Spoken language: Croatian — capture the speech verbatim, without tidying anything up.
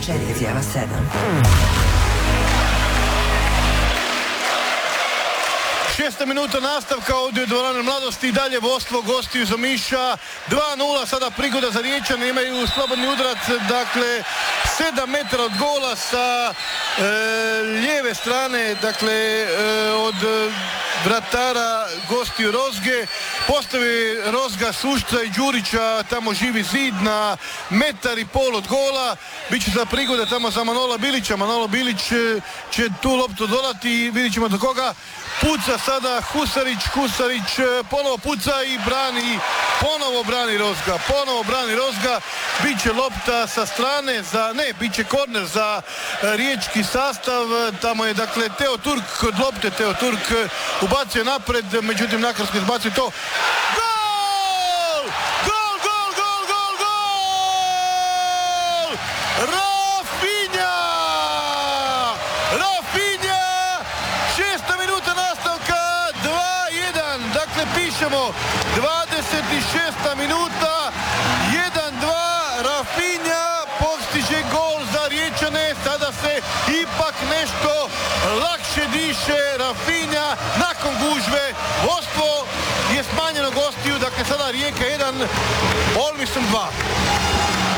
Večer izjava sedam. Šesta minuta nastavka ovdje u dvorani Mladosti i dalje vodstvo gostiju iz Omiša. dva nula sada prigoda za Riječane, imaju slobodni udarac, dakle sedam metara od gola sa e, lijeve strane, dakle e, od vratara gostiju Rozge. Postavi Rozga Sušca i Đurića, tamo živi zid na metar i pol od gola. Biće za prigoda tamo za Manola Bilića. Manolo Bilić će tu loptu dodati i vidit ćemo do koga. Puca sada Husarić, Husarić ponovo puca i brani, ponovo brani Rozga, ponovo brani Rozga, bit će lopta sa strane za, ne, bit će korner za riječki sastav, tamo je dakle Teo Turk kod lopte, Teo Turk ubacio napred, međutim nakrasno izbacio to. Gol! Gol, gol, gol, gol, gol! Rafinha! Rafinha! Šesta minuta nastavka, dva jedan, dakle pišemo dvadeset šesta minuta, jedan dva, Rafinha postiže gol za Riječane, sada se ipak nešto lakše diše Rafinha nakon gužve, vodstvo je smanjeno gostiju, dakle sada Rijeka jedan, Olmiston dva.